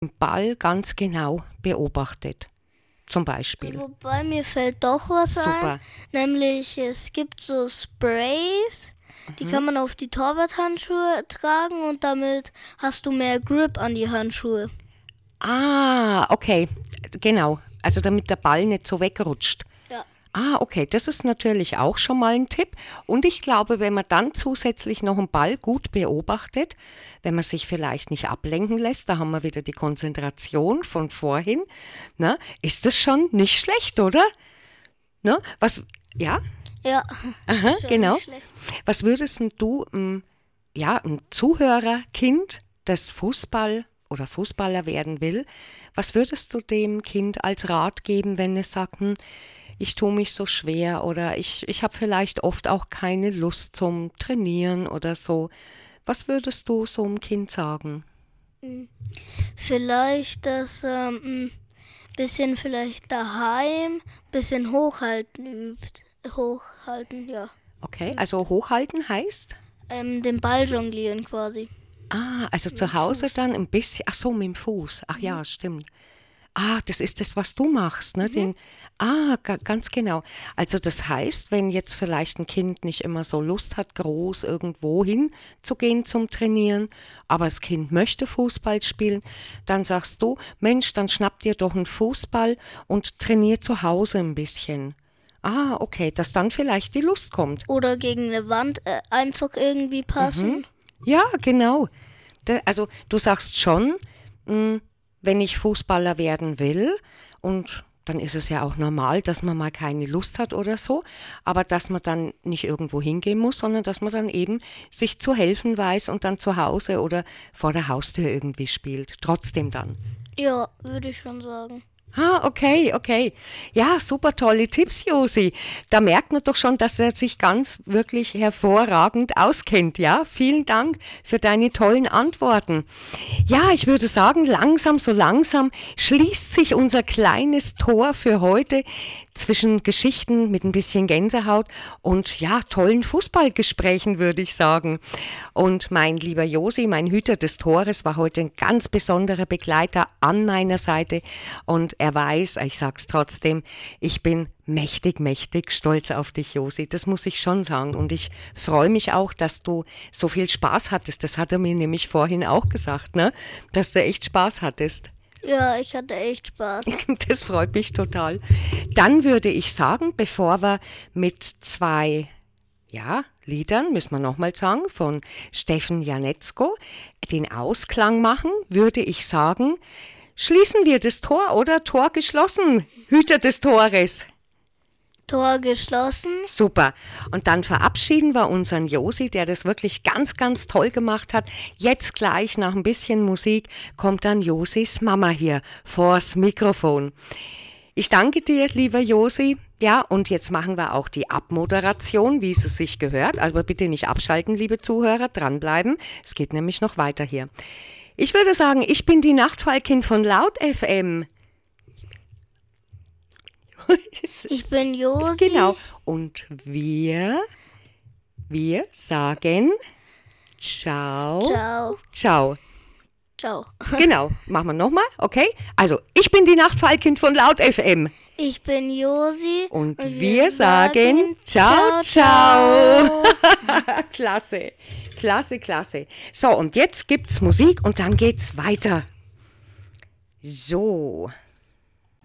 Ball ganz genau beobachtet? Zum Beispiel. Wobei mir fällt doch was ein, Super. nämlich es gibt so Sprays, die Mhm. kann man auf die Torwarthandschuhe tragen und damit hast du mehr Grip an die Handschuhe. Ah, okay. Genau. Also damit der Ball nicht so wegrutscht. Ja. Ah, okay, das ist natürlich auch schon mal ein Tipp. Und ich glaube, wenn man dann zusätzlich noch einen Ball gut beobachtet, wenn man sich vielleicht nicht ablenken lässt, da haben wir wieder die Konzentration von vorhin, ne, ist das schon nicht schlecht, oder? Ne? Was, ja, Ja, aha, schon genau. nicht schlecht. Was würdest denn du, ja, ein Zuhörerkind, das Fußball oder Fußballer werden will, was würdest du dem Kind als Rat geben, wenn es sagt, ich tue mich so schwer oder ich habe vielleicht oft auch keine Lust zum Trainieren oder so. Was würdest du so einem Kind sagen? Hm. Vielleicht das bisschen vielleicht daheim, bisschen hochhalten übt. Hochhalten, ja. Okay, Übt. also hochhalten heißt? Den Ball jonglieren quasi. Ah, also Mit dem zu Hause Fuß. dann ein bisschen, ach so, mit dem Fuß. Ach Mhm. ja, stimmt. Ah, das ist das, was du machst, ne? Mhm. Ganz genau. Also das heißt, wenn jetzt vielleicht ein Kind nicht immer so Lust hat, groß irgendwo hinzugehen zum Trainieren, aber das Kind möchte Fußball spielen, dann sagst du, Mensch, dann schnapp dir doch einen Fußball und trainier zu Hause ein bisschen. Ah, okay, dass dann vielleicht die Lust kommt. Oder gegen eine Wand einfach irgendwie Mhm. passen. Ja, genau. Also du sagst schon, mh, wenn ich Fußballer werden will, und dann ist es ja auch normal, dass man mal keine Lust hat oder so, aber dass man dann nicht irgendwo hingehen muss, sondern dass man dann eben sich zu helfen weiß und dann zu Hause oder vor der Haustür irgendwie spielt. Trotzdem dann. Ja, würde ich schon sagen. Ah, okay, okay. Ja, super tolle Tipps, Josi. Da merkt man doch schon, dass er sich ganz wirklich hervorragend auskennt. Ja, vielen Dank für deine tollen Antworten. Ja, ich würde sagen, langsam, so langsam schließt sich unser kleines Tor für heute zwischen Geschichten mit ein bisschen Gänsehaut und ja, tollen Fußballgesprächen, würde ich sagen. Und mein lieber Josi, mein Hüter des Tores, war heute ein ganz besonderer Begleiter an meiner Seite. Und er weiß, ich sag's trotzdem, ich bin mächtig, mächtig stolz auf dich, Josi. Das muss ich schon sagen. Und ich freue mich auch, dass du so viel Spaß hattest. Das hat er mir nämlich vorhin auch gesagt, ne? Dass du echt Spaß hattest. Ja, ich hatte echt Spaß. Das freut mich total. Dann würde ich sagen, bevor wir mit zwei, ja, Liedern, müssen wir nochmal sagen, von Steffen Janetzko den Ausklang machen, würde ich sagen, schließen wir das Tor oder Tor geschlossen, Hüter des Tores. Tor geschlossen. Super. Und dann verabschieden wir unseren Josi, der das wirklich ganz, ganz toll gemacht hat. Jetzt gleich nach ein bisschen Musik kommt dann Josis Mama hier vors Mikrofon. Ich danke dir, lieber Josi. Ja, und jetzt machen wir auch die Abmoderation, wie es sich gehört. Also bitte nicht abschalten, liebe Zuhörer, dranbleiben. Es geht nämlich noch weiter hier. Ich würde sagen, ich bin die Nachtfalkin von Laut FM. Ich bin Josi. Genau. Und wir sagen ciao. Ciao. Ciao. Ciao. Genau, machen wir nochmal, okay? Also, ich bin die Nachtfalkin von Laut FM. Ich bin Josi. Und wir sagen ciao, ciao. Klasse, klasse, klasse. So, und jetzt gibt's Musik und dann geht's weiter. So.